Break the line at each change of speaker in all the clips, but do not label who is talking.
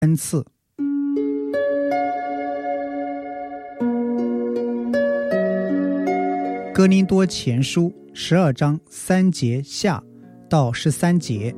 恩赐。哥林多前书12章3节下到13节。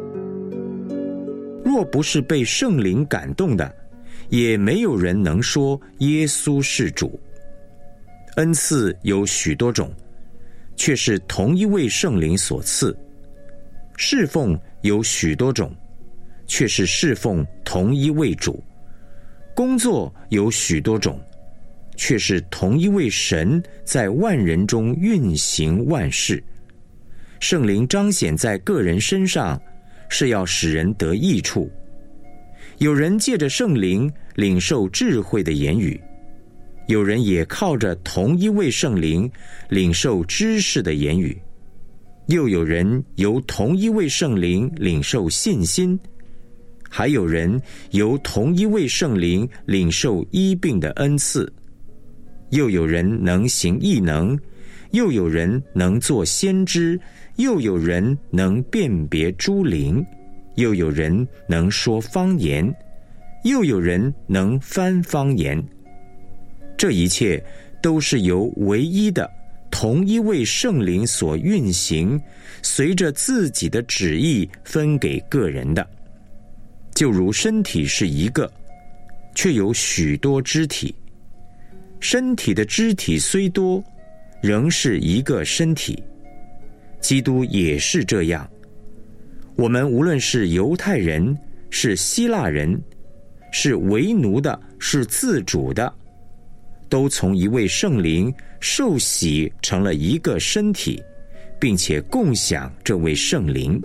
若不是被圣灵感动的，也没有人能说耶稣是主。恩赐有许多种，却是同一位圣灵所赐。侍奉有许多种，却是侍奉同一位主。工作有许多种，却是同一位神在万人中运行万事。圣灵彰显在个人身上，是要使人得益处。有人借着圣灵领受智慧的言语，有人也靠着同一位圣灵领受知识的言语，又有人由同一位圣灵领受信心，还有人由同一位圣灵领受医病的恩赐，又有人能行异能，又有人能做先知，又有人能辨别诸灵，又有人能说方言，又有人能翻方言。这一切都是由唯一的同一位圣灵所运行，随着自己的旨意分给个人的。就如身体是一个，却有许多肢体，身体的肢体虽多，仍是一个身体。基督也是这样。我们无论是犹太人，是希腊人，是为奴的，是自主的，都从一位圣灵受洗成了一个身体，并且共享这位圣灵。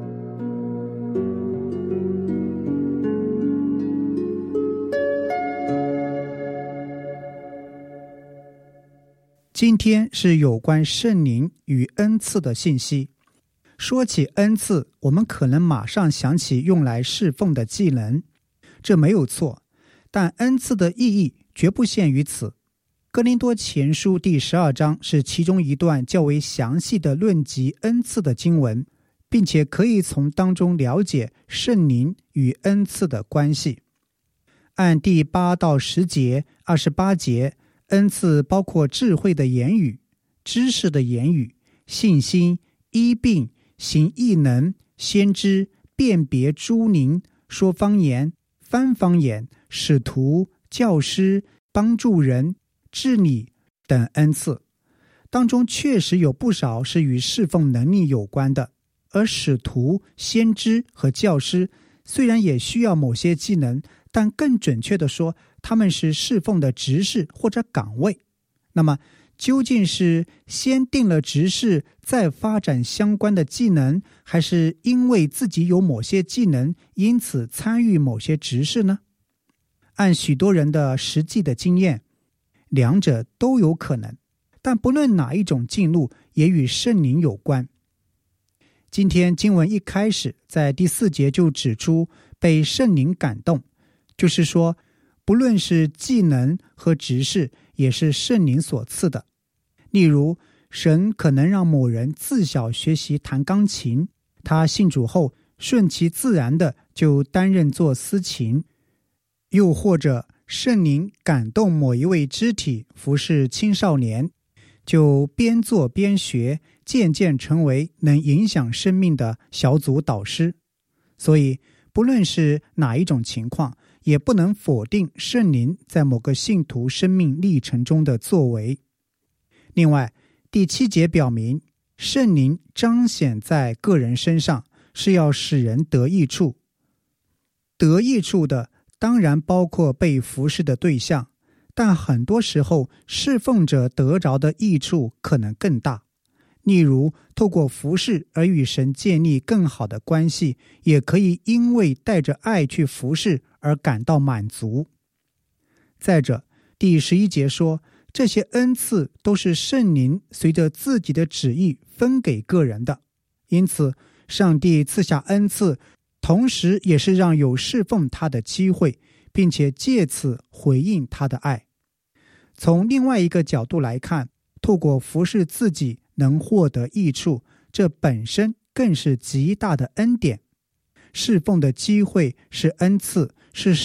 今天是有关圣灵与恩赐的信息。说起恩赐，我们可能马上想起用来侍奉的技能，这没有错，但恩赐的意义绝不限于此。哥林多前书第12章是其中一段较为详细的论及恩赐的经文，并且可以从当中了解圣灵与恩赐的关系。按第8到10节、28节，恩赐包括智慧的言语、知识的言语、信心、医病、行异能、先知、辨别诸灵、说方言、翻方言、使徒、教师、帮助人、治理等恩赐。当中确实有不少是与侍奉能力有关的，而使徒、先知和教师虽然也需要某些技能，但更准确地说，他们是侍奉的职事或者岗位。那么究竟是先定了职事再发展相关的技能，还是因为自己有某些技能因此参与某些职事呢？按许多人的实际的经验，两者都有可能，但不论哪一种进入也与圣灵有关。今天经文一开始在第4节就指出被圣灵感动，就是说不论是技能和职事也是圣灵所赐的。例如神可能让某人自小学习弹钢琴，他信主后顺其自然的就担任做司琴，又或者圣灵感动某一位肢体服侍青少年，就边做边学，渐渐成为能影响生命的小组导师。所以不论是哪一种情况，也不能否定圣灵在某个信徒生命历程中的作为。另外，第7节表明，圣灵彰显在个人身上，是要使人得益处。得益处的当然包括被服侍的对象，但很多时候侍奉者得着的益处可能更大。例如透过服侍而与神建立更好的关系，也可以因为带着爱去服侍而感到满足。再者，第11节说，这些恩赐都是圣灵随着自己的旨意分给个人的，因此上帝赐下恩赐，同时也是让有侍奉他的机会，并且借此回应他的爱。从另外一个角度来看，透过服侍自己能获得益处，这本身更是极大的恩典。侍奉的机会是恩赐， 是